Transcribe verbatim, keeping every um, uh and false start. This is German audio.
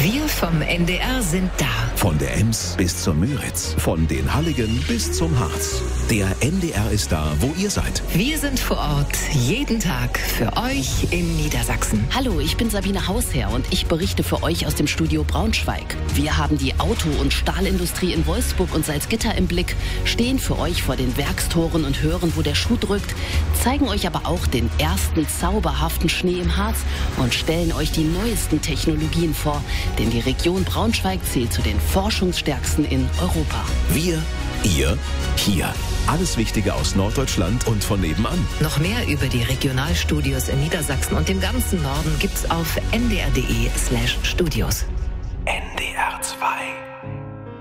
Wir vom N D R sind da. Von der Ems bis zur Müritz, von den Halligen bis zum Harz. Der N D R ist da, wo ihr seid. Wir sind vor Ort, jeden Tag für euch in Niedersachsen. Hallo, ich bin Sabine Hausherr und ich berichte für euch aus dem Studio Braunschweig. Wir haben die Auto- und Stahlindustrie in Wolfsburg und Salzgitter im Blick, stehen für euch vor den Werkstoren und hören, wo der Schuh drückt, zeigen euch aber auch den ersten zauberhaften Schnee im Harz und stellen euch die neuesten Technologien vor, denn die Region Braunschweig zählt zu den forschungsstärksten in Europa. Wir, ihr, hier. Alles Wichtige aus Norddeutschland und von nebenan. Noch mehr über die Regionalstudios in Niedersachsen und dem ganzen Norden gibt's auf n d r punkt d e slash studios. N D R zwei